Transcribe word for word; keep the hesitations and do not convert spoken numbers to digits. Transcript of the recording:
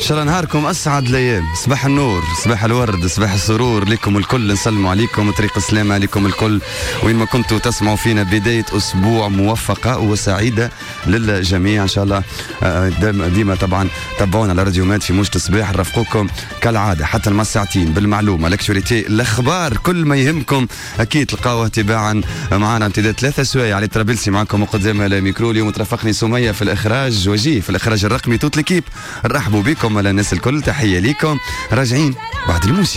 شاء الله نهاركم اسعد الايام، صباح النور، صباح الورد، صباح السرور لكم الكل. نسلموا عليكم طريق السلامه عليكم الكل وين ما كنتوا تسمعوا فينا. بدايه اسبوع موفقه وسعيده للجميع ان شاء الله. ديما طبعا تابعونا على راديو مات في موجة الصباح، نرافقوكم كالعاده حتى الماء ساعتين بالمعلومه لاكتوريتي الاخبار كل ما يهمكم اكيد تلقاوه تباعا معنا. امتداد ثلاثة سوايع علي طرابلسي معكم وقدام الميكرو. اليوم ترافقني سميه في الاخراج، وجيه في الاخراج الرقمي، توت ليكيب. نرحبوا بكم على الناس الكل، تحيه ليكم. راجعين بعد الموسيقى.